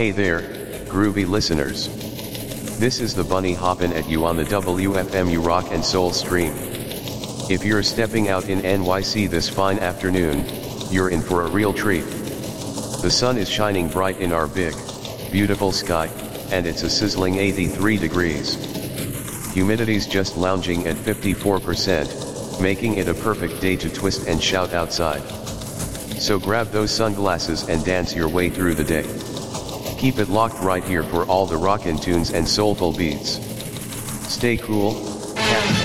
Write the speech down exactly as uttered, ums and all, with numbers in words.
Hey there, groovy listeners. This is the Bunny hoppin' at you on the W F M U Rock and Soul stream. If you're stepping out in N Y C this fine afternoon, you're in for a real treat. The sun is shining bright in our big, beautiful sky, and it's a sizzling eighty-three degrees. Humidity's just lounging at fifty-four percent, making it a perfect day to twist and shout outside. So grab those sunglasses and dance your way through the day. Keep it locked right here for all the rockin' tunes and soulful beats. Stay cool, cat.